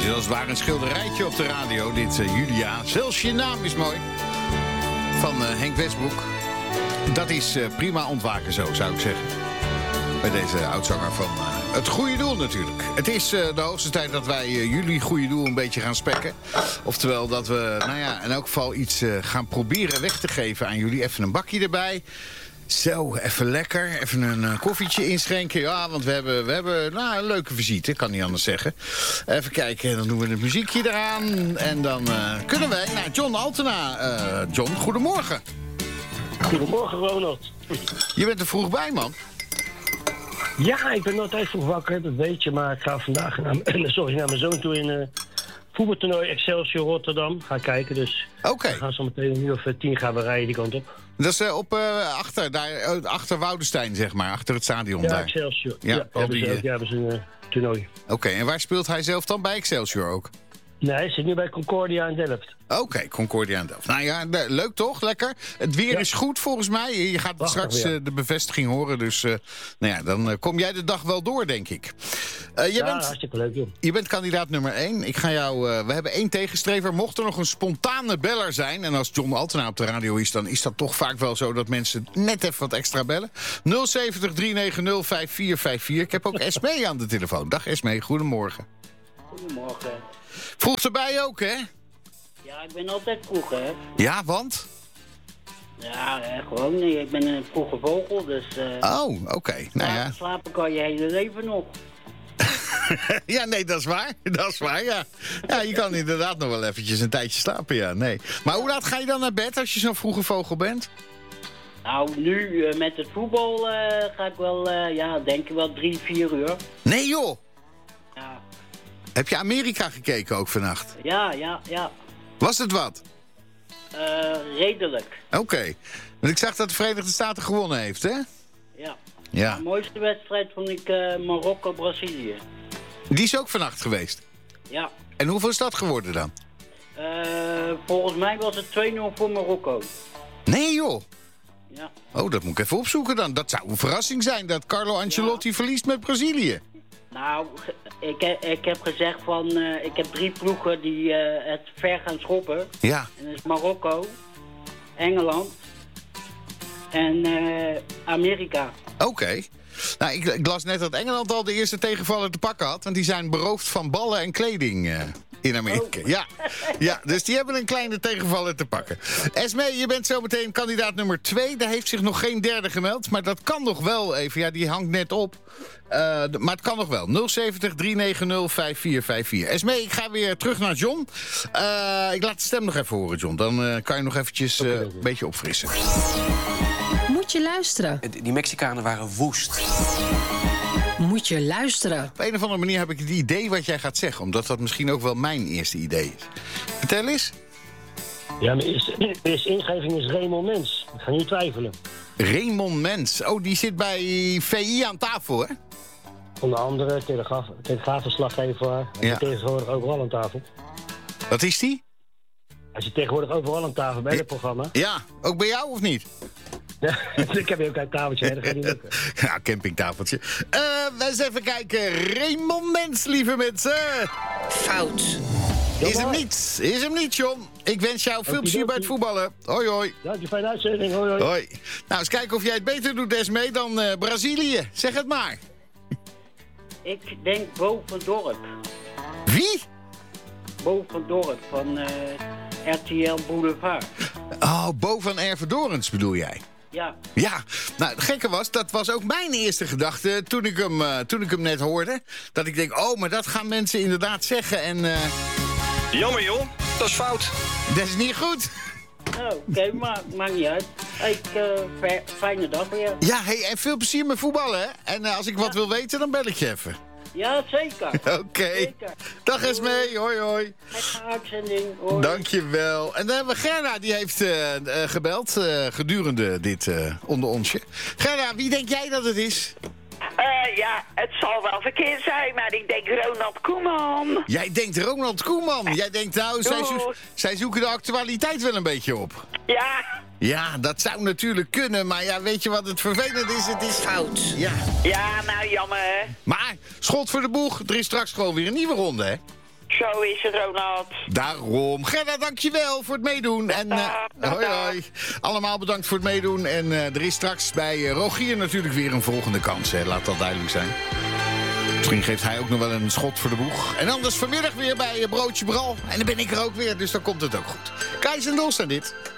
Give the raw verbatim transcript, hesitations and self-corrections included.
is als het ware een schilderijtje op de radio. Dit uh, Julia. Zelfs je naam is mooi. Van uh, Henk Westbroek. Dat is uh, prima ontwaken zo, zou ik zeggen. Bij deze oudzanger van uh, het goede doel natuurlijk. Het is uh, de hoogste tijd dat wij uh, jullie goede doel een beetje gaan spekken. Oftewel dat we, nou ja, in elk geval iets uh, gaan proberen weg te geven aan jullie. Even een bakje erbij. Zo, even lekker. Even een uh, koffietje inschenken. Ja, want we hebben, we hebben nou, een leuke visite, kan niet anders zeggen. Even kijken, dan doen we het muziekje eraan. En dan uh, kunnen wij naar John Altena. Uh, John, goedemorgen. Goedemorgen, Ronald. Je bent er vroeg bij, man. Ja, ik ben altijd vroeg wakker, dat weet je. Maar ik ga vandaag naar, sorry, naar mijn zoon toe in uh, voetbaltoernooi Excelsior Rotterdam. Ga kijken, dus Oké. Okay. We gaan zo meteen een uur of tien gaan we rijden die kant op. Dat is uh, op uh, achter, daar, uh, achter Woudenstein, zeg maar, achter het stadion ja, daar. Excelsior. Ja, ja, ja, die, ja, ja, we zijn een uh, toernooi. Oké, okay, en waar speelt hij zelf dan? Bij Excelsior ook? Nee, hij zit nu bij Concordia in Delft. Oké, okay, Concordia in Delft. Nou ja, de, leuk toch? Lekker. Het weer ja. is goed volgens mij. Je gaat Wacht straks uh, de bevestiging horen. Dus uh, nou ja, dan uh, kom jij de dag wel door, denk ik. Uh, je ja, bent, hartstikke leuk, joh. Je bent kandidaat nummer één. Ik ga jou, uh, we hebben één tegenstrever. Mocht er nog een spontane beller zijn... en als John Altena op de radio is... dan is dat toch vaak wel zo dat mensen net even wat extra bellen. nul zeven drie negen nul vijf vier vijf vier. Ik heb ook Esmee aan de telefoon. Dag Esmee, goedemorgen. Goedemorgen. Vroeg erbij ook, hè? Ja, ik ben altijd vroeg, hè. Ja, want? Ja, hè, gewoon niet. Ik ben een vroege vogel, dus... Uh, oh, oké. Okay. Nou ja. Slapen kan je hele leven nog. Ja, nee, dat is waar. Dat is waar, ja. Ja, je kan inderdaad nog wel eventjes een tijdje slapen, ja. Nee. Maar hoe laat ga je dan naar bed als je zo'n vroege vogel bent? Nou, nu uh, met het voetbal uh, ga ik wel, uh, ja, denk ik wel drie, vier uur. Nee, joh! Ja. Heb je Amerika gekeken ook vannacht? Ja, ja, ja. Was het wat? Uh, redelijk. Oké. Okay. Want ik zag dat de Verenigde Staten gewonnen heeft, hè? Ja. Ja. De mooiste wedstrijd vond ik uh, Marokko-Brazilië. Die is ook vannacht geweest? Ja. En hoeveel is dat geworden dan? Uh, volgens mij was het twee nul voor Marokko. Nee, joh! Ja. Oh, dat moet ik even opzoeken dan. Dat zou een verrassing zijn dat Carlo Ancelotti ja. verliest met Brazilië. Nou, ik, ik heb gezegd van, uh, ik heb drie ploegen die uh, het ver gaan schoppen. Ja. En dat is Marokko, Engeland en uh, Amerika. Oké. Okay. Nou, ik, ik las net dat Engeland al de eerste tegenvaller te pakken had. Want die zijn beroofd van ballen en kleding uh, in Amerika. Oh. Ja. Ja, dus die hebben een kleine tegenvaller te pakken. Esmee, je bent zometeen kandidaat nummer twee. Daar heeft zich nog geen derde gemeld. Maar dat kan nog wel even. Ja, die hangt net op. Uh, maar het kan nog wel. nul zeven drie negen nul vijf vier vijf vier. Esmee, ik ga weer terug naar John. Uh, ik laat de stem nog even horen, John. Dan uh, kan je nog eventjes uh, een beetje opfrissen. Moet je luisteren. Die Mexicanen waren woest. Moet je luisteren. Op een of andere manier heb ik het idee wat jij gaat zeggen. Omdat dat misschien ook wel mijn eerste idee is. Vertel eens. Ja, mijn eerste, mijn eerste ingeving is Raymond Mens. Ik ga niet twijfelen. Raymond Mens. Oh, die zit bij V I aan tafel, hè? Onder andere telegraaf, telegraafverslaggever. Hij zit tegenwoordig overal aan tafel. Wat is die? Hij zit tegenwoordig overal aan tafel bij het programma. Ja, ook bij jou of niet? Ja, ik heb hier ook een tafeltje, hè? Dat gaat niet lukken. Ja, campingtafeltje. Uh, we eens even kijken. Raymond Mens, lieve mensen. Fout. Is hem niet. Is hem niet, John. Ik wens jou veel plezier bij het voetballen. Hoi, hoi. Dank je, fijne uitzending. Hoi, hoi. Hoi. Nou, eens kijken of jij het beter doet, Esmee, dan uh, Brazilië. Zeg het maar. Ik denk Bo van Dorp. Wie? Bo van Dorp van uh, R T L Boulevard. Oh, Bo van Ervedorens bedoel jij? Ja. Ja, nou het gekke was, dat was ook mijn eerste gedachte toen ik hem, uh, toen ik hem net hoorde. Dat ik denk, oh, maar dat gaan mensen inderdaad zeggen en... Uh... Jammer joh, dat is fout. Dat is niet goed. Oh, oké, okay, maar maakt niet uit. Ik, uh, fijne dag weer. Ja, hey, en veel plezier met voetballen, hè? En uh, als ik wat ja. wil weten, dan bel ik je even. Ja, zeker. Oké. Okay. Dag Esmee, hoi hoi. Uitzending, hoi. Dankjewel. En dan hebben we Gerda, die heeft uh, uh, gebeld uh, gedurende dit uh, onder onsje. Gerda, wie denk jij dat het is? Uh, ja, het zal wel verkeerd zijn, maar ik denk Ronald Koeman. Jij denkt Ronald Koeman. Jij denkt nou, zij, zo zij zoeken de actualiteit wel een beetje op. Ja. Ja, dat zou natuurlijk kunnen, maar ja, weet je wat het vervelend is? Het is fout. Ja, ja nou jammer hè. Maar, schot voor de boeg, er is straks gewoon weer een nieuwe ronde, hè? Zo is het, Ronald. Daarom. Gerda, dankjewel voor het meedoen. En uh, hoi hoi. Allemaal bedankt voor het meedoen. En uh, er is straks bij uh, Rogier natuurlijk weer een volgende kans. Hè. Laat dat duidelijk zijn. Misschien geeft hij ook nog wel een schot voor de boeg. En anders vanmiddag weer bij uh, Broodje Bral. En dan ben ik er ook weer, dus dan komt het ook goed. Kees en Los aan dit.